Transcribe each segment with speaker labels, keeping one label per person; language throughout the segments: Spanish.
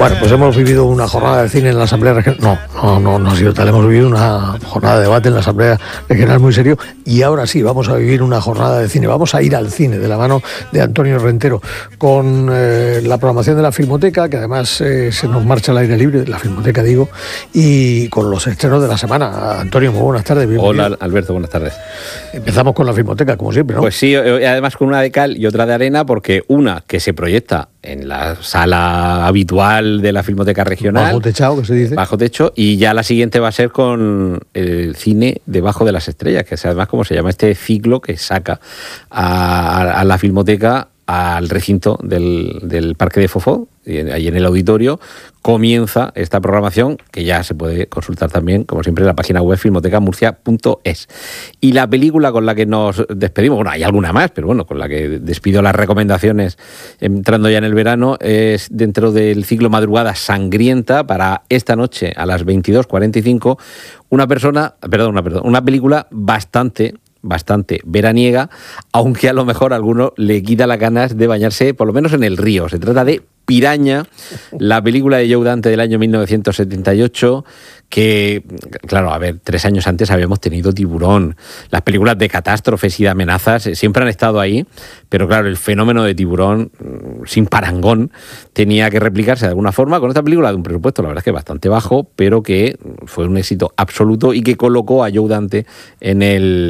Speaker 1: Bueno, pues hemos vivido una jornada de cine en la Asamblea Regional. No ha sido tal. Hemos vivido una jornada de debate en la Asamblea Regional muy serio. Y ahora sí, vamos a vivir una jornada de cine. Vamos a ir al cine de la mano de Antonio Rentero con la programación de la Filmoteca, que además se nos marcha al aire libre, la Filmoteca digo, y con los estrenos de la semana. Antonio, muy buenas tardes. Bienvenido.
Speaker 2: Hola, Alberto, buenas tardes.
Speaker 1: Empezamos con la Filmoteca, como siempre, ¿no?
Speaker 2: Pues sí, además con una de cal y otra de arena, porque una que se proyecta en la sala habitual de la Filmoteca Regional.
Speaker 1: Bajo techado, que se dice.
Speaker 2: Bajo techo, y ya la siguiente va a ser con el cine debajo de las estrellas, que es además como se llama este ciclo que saca a la Filmoteca al recinto del Parque de Fofó, ahí en el auditorio, comienza esta programación que ya se puede consultar también, como siempre, en la página web filmotecamurcia.es. Y la película con la que nos despedimos, bueno, hay alguna más, pero bueno, con la que despido las recomendaciones entrando ya en el verano, es dentro del ciclo Madrugada Sangrienta, para esta noche a las 22:45, una película bastante veraniega, aunque a lo mejor a alguno le quita las ganas de bañarse, por lo menos en el río. Se trata de Piraña, la película de Joe Dante del año 1978, que, claro, 3 años antes habíamos tenido Tiburón. Las películas de catástrofes y de amenazas siempre han estado ahí, pero claro, el fenómeno de Tiburón, sin parangón, tenía que replicarse de alguna forma con esta película de un presupuesto, la verdad es que bastante bajo, pero que fue un éxito absoluto y que colocó a Joe Dante en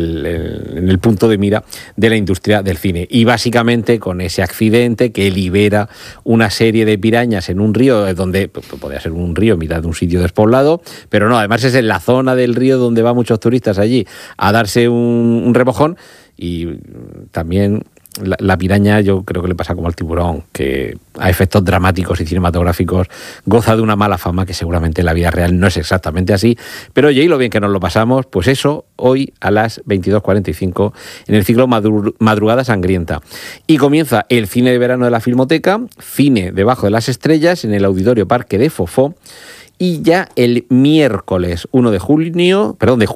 Speaker 2: el punto de mira de la industria del cine. Y básicamente con ese accidente que libera una serie de pirañas en un río, donde podría ser un río en mitad de un sitio despoblado, pero no, además es en la zona del río donde van muchos turistas allí a darse un remojón. Y también la piraña, yo creo que le pasa como al tiburón, que a efectos dramáticos y cinematográficos goza de una mala fama que seguramente en la vida real no es exactamente así. Pero oye, y lo bien que nos lo pasamos, pues eso, hoy a las 22:45 en el ciclo Madrugada Sangrienta. Y comienza el cine de verano de la Filmoteca, cine debajo de las estrellas, en el Auditorio Parque de Fofó. Y ya el miércoles 1 de julio,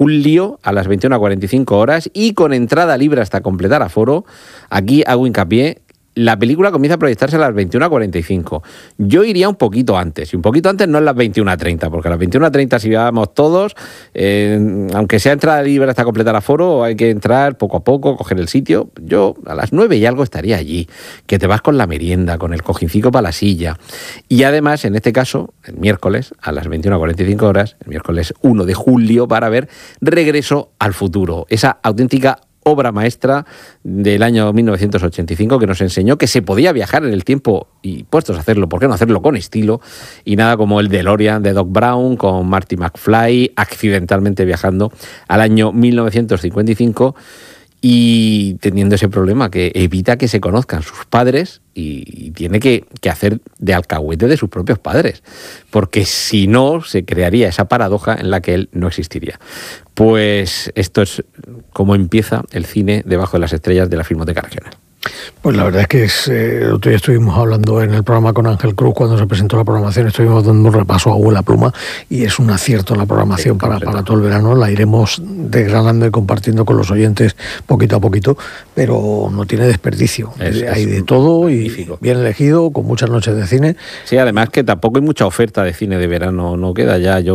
Speaker 2: a las 21:45 horas, y con entrada libre hasta completar aforo, aquí hago hincapié, la película comienza a proyectarse a las 21:45. Yo iría un poquito antes, y un poquito antes no es las 21:30, porque a las 21:30 si vamos todos, aunque sea entrada libre hasta completar aforo, hay que entrar poco a poco, coger el sitio. Yo a las 9 y algo estaría allí, que te vas con la merienda, con el cojincico para la silla. Y además, en este caso, el miércoles a las 21:45 horas, el miércoles 1 de julio, para ver Regreso al Futuro, esa auténtica obra maestra del año 1985 que nos enseñó que se podía viajar en el tiempo y, puestos a hacerlo, ¿por qué no hacerlo con estilo? Y nada como el DeLorean de Doc Brown con Marty McFly accidentalmente viajando al año 1955 y teniendo ese problema que evita que se conozcan sus padres y tiene que hacer de alcahuete de sus propios padres, porque si no se crearía esa paradoja en la que él no existiría. Pues esto es como empieza el cine debajo de las estrellas de la Filmoteca Regional.
Speaker 1: Pues la verdad es que el otro día estuvimos hablando en el programa con Ángel Cruz, cuando se presentó la programación, estuvimos dando un repaso a Abuela Pluma, y es un acierto la programación, sí, para todo el verano. La iremos desgranando y compartiendo con los oyentes poquito a poquito, pero no tiene desperdicio. Hay de todo magnífico. Y bien elegido, con muchas noches de cine.
Speaker 2: Sí, además que tampoco hay mucha oferta de cine de verano, no queda ya. Yo